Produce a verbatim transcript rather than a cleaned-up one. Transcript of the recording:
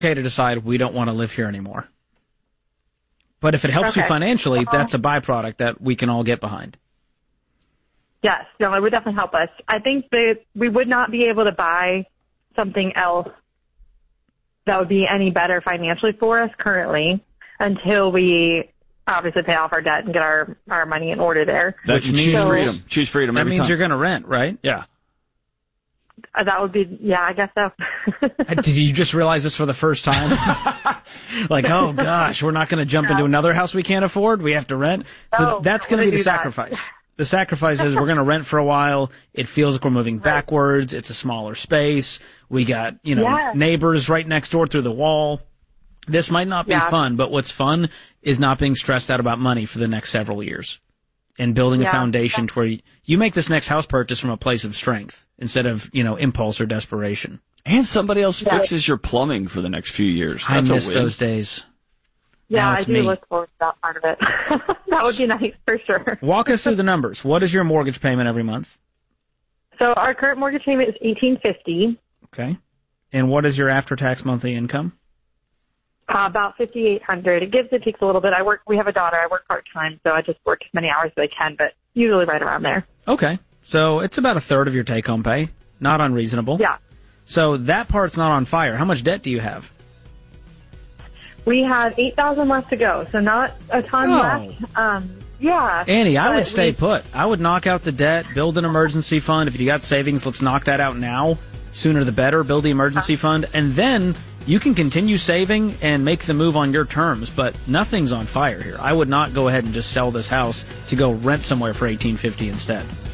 okay to decide we don't want to live here anymore. But if it helps Okay. you financially, Well- that's a byproduct that we can all get behind. Yes, no, it would definitely help us. I think that we would not be able to buy something else that would be any better financially for us currently until we obviously pay off our debt and get our, our money in order there. That Which you means- choose So- freedom. Choose freedom That every means time. you're going to rent, right? Yeah. Uh, That would be, yeah, I guess so. Did you just realize this for the first time? Like, oh gosh, we're not going to jump into another house we can't afford. We have to rent. So No, that's I going to be wouldn't the do that. sacrifice. The sacrifice is we're going to rent for a while. It feels like we're moving backwards. It's a smaller space. We got, you know, Yeah. neighbors right next door through the wall. This might not be Yeah. fun, but what's fun is not being stressed out about money for the next several years and building a Yeah. foundation to where you, you make this next house purchase from a place of strength instead of, you know, impulse or desperation. And somebody else Yeah. fixes your plumbing for the next few years. That's I miss a win. those days. Yeah, Now I it's do me. look forward to that part of it. That would be nice for sure. Walk us through the numbers. What is your mortgage payment every month? So our current mortgage payment is eighteen fifty, Okay. And what is your after-tax monthly income? uh, about fifty-eight hundred. It gives and takes a little bit. I work. We have a daughter. I work part time, so I just work as many hours as I can, but usually right around there. Okay. So it's about a third of your take-home pay. Not unreasonable. Yeah, So that part's not on fire. How much debt do you have? we have eight thousand left to go, so not a ton Oh. left. Um, yeah, Annie, I but would stay we- put. I would knock out the debt, build an emergency fund. If you got savings, let's knock that out now. Sooner the better. Build the emergency fund, and then you can continue saving and make the move on your terms. But nothing's on fire here. I would not go ahead and just sell this house to go rent somewhere for eighteen fifty instead.